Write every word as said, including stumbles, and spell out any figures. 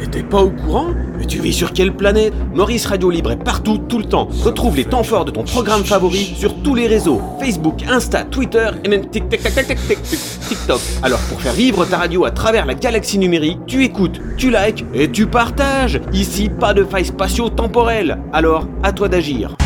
Mais t'es pas au courant? Mais tu vis sur quelle planète? Maurice Radio Libre est partout, tout le temps. Retrouve les temps forts de ton programme favori sur tous les réseaux. Facebook, Insta, Twitter et même TikTok. Alors pour faire vivre ta radio à travers la galaxie numérique, tu écoutes, tu likes et tu partages. Ici, pas de failles spatio-temporelles. Alors, à toi d'agir.